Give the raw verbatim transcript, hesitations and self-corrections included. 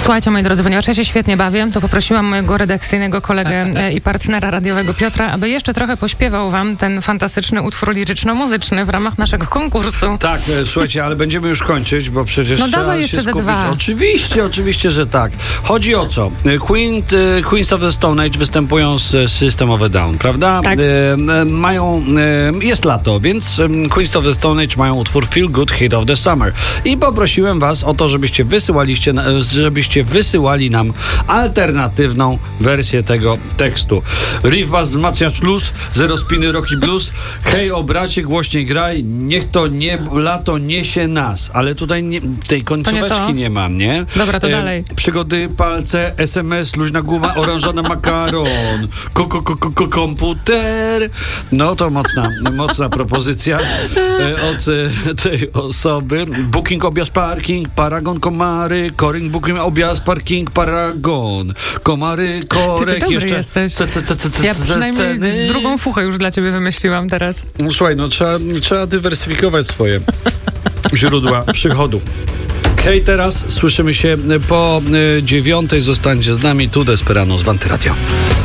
Słuchajcie, moi drodzy, ponieważ ja się świetnie bawię, to poprosiłam mojego redakcyjnego kolegę e, i partnera radiowego Piotra, aby jeszcze trochę pośpiewał wam ten fantastyczny utwór liryczno-muzyczny w ramach naszego konkursu. Tak, e, słuchajcie, ale będziemy już kończyć, bo przecież No trzeba dawaj się jeszcze ze skupić. dwa. Oczywiście, oczywiście, że tak. Chodzi o co? Queen, e, Queens of the Stone Age występują z System of a Down, prawda? Tak. E, e, mają, e, jest lato, więc e, Queens of the Stone Age mają utwór Feel Good Hit of the Summer. I poprosiłem was o to, żebyście wysyłaliście, żebyście wysyłali nam alternatywną wersję tego tekstu. Riff bass wzmacnia luz, zero spiny rock i blues. Hej, o bracie, głośniej graj, niech to nie, lato niesie nas. Ale tutaj nie, tej końcóweczki nie, nie mam, nie? Dobra, to e, dalej. Przygody, palce, es em es, luźna guma, oranżada makaron, ko, ko, ko, ko, ko, komputer. No to mocna, mocna propozycja e, od e, tej osoby. Booking, objazd, parking, Paragon, komary, Koring, booking, objazd, parking, Paragon, komary, korek, Ty, ty dobry jeszcze jesteś. C, c, c, c, c, Ja przynajmniej ceny. drugą fuchę już dla ciebie wymyśliłam teraz. No, słuchaj, no trzeba, trzeba dywersyfikować swoje źródła przychodu. Hej, teraz słyszymy się po y, dziewiątej. Zostańcie z nami tu Desperados w Antyradio.